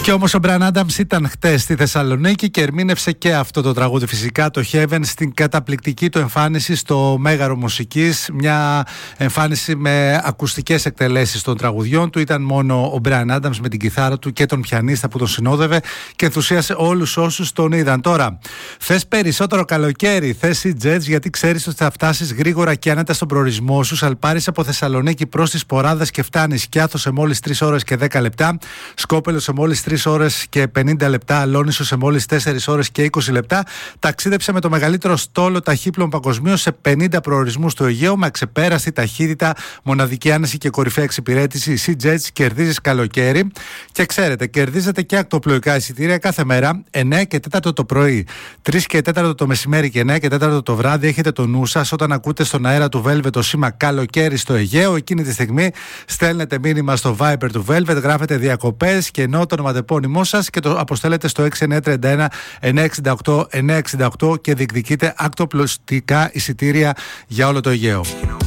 Και όμως ο Μπραν Άνταμς ήταν χτες στη Θεσσαλονίκη και ερμήνευσε και αυτό το τραγούδι, φυσικά, το Heaven, στην καταπληκτική του εμφάνιση στο Μέγαρο Μουσικής. Μια εμφάνιση με ακουστικές εκτελέσεις των τραγουδιών του. Ήταν μόνο ο Μπραν Άνταμς με την κιθάρα του και τον πιανίστα που τον συνόδευε και ενθουσίασε όλους όσους τον είδαν. Τώρα, θες περισσότερο καλοκαίρι, θες οι Jets, γιατί ξέρεις ότι θα φτάσεις γρήγορα και άνετα στον προορισμό σου. Σαλπάρεις από Θεσσαλονίκη προς τις Ποράδες και φτάνεις Κιάθο σε μόλις 3 ώρες και 10 λεπτά, Σκόπελο σε μόλις 3 ώρες και 50 λεπτά, Λόνισσο σε μόλις 4 ώρες και 20 λεπτά. Ταξίδεψε με το μεγαλύτερο στόλο ταχύπλων παγκοσμίως σε 50 προορισμούς του Αιγαίου με αξεπέραστη ταχύτητα, μοναδική άνεση και κορυφαία εξυπηρέτηση. SeaJets, κερδίζεις καλοκαίρι και ξέρετε, κερδίζετε και ακτοπλοϊκά εισιτήρια κάθε μέρα 9 και 4 το πρωί, 3 και 4 το μεσημέρι και 9 και 4 το βράδυ. Έχετε το νου σας όταν ακούτε στον αέρα του Velvet το σήμα καλοκαίρι στο Αιγαίο. Εκείνη τη στιγμή στέλνετε μήνυμα στο Viber του Velvet, γράφετε διακοπές και ενώ το ονοματεπώνυμό σας και το αποστέλλετε στο 6931 968 968 και διεκδικείτε ακτοπλοϊκά εισιτήρια για όλο το Αιγαίο.